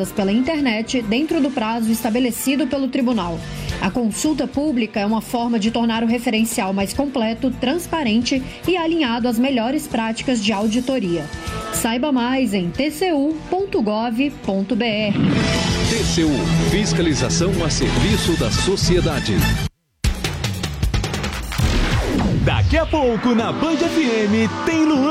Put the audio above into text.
realizadas pela internet dentro do prazo estabelecido pelo tribunal. A consulta pública é uma forma de tornar o referencial mais completo, transparente e alinhado às melhores práticas de auditoria. Saiba mais em tcu.gov.br. TCU, fiscalização a serviço da sociedade. Daqui a pouco na Band FM tem Luan